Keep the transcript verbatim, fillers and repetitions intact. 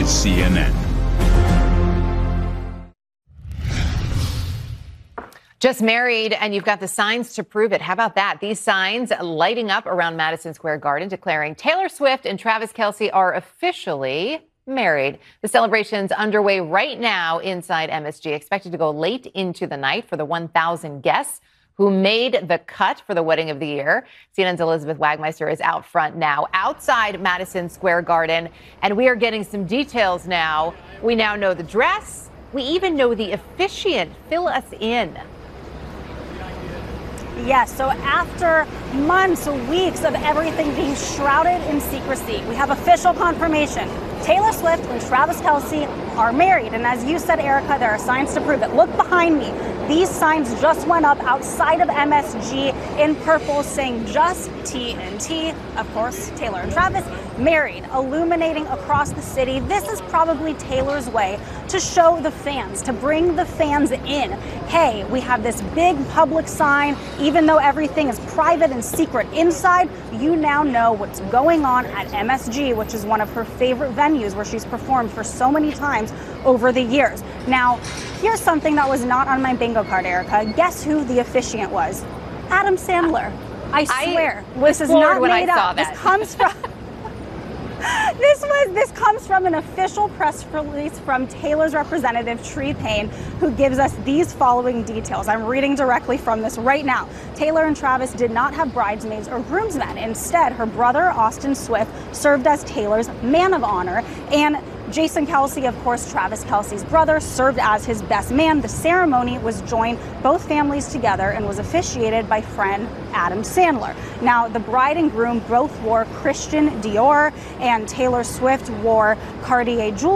is C N N. Just married, and you've got the signs to prove it. How about that? These signs lighting up around Madison Square Garden, declaring Taylor Swift and Travis Kelce are officially married. The celebration's underway right now inside M S G, expected to go late into the night for the one thousand guests who made the cut for the wedding of the year. C N N's Elizabeth Wagmeister is out front now, outside Madison Square Garden, and we are getting some details now. We now know the dress. We even know the officiant. Fill us in. Yes, so after months, weeks of everything being shrouded in secrecy, we have official confirmation. Taylor Swift and Travis Kelce are married. And as you said, Erica, there are signs to prove it. Look behind me. These signs just went up outside of M S G in purple saying just T N T. Of course, Taylor and Travis married, illuminating across the city. This is probably Taylor's way to show the fans, to bring the fans in. Hey, we have this big public sign. Even though everything is private and secret inside, you now know what's going on at M S G, which is one of her favorite venues where she's performed for so many times over the years. Now, here's something that was not on my bingo card, Erica. Guess who the officiant was? Adam Sandler. I swear, I was this is not when made I saw up. that. This comes from This was this comes from an official press release from Taylor's representative, Tree Payne, who gives us these following details. I'm reading directly from this right now. Taylor and Travis did not have bridesmaids or groomsmen. Instead, her brother, Austin Swift, served as Taylor's man of honor, and Jason Kelce, of course, Travis Kelce's brother, served as his best man. The ceremony was joined both families together and was officiated by friend Adam Sandler. Now, the bride and groom both wore Christian Dior, and Taylor Swift wore Cartier jewelry.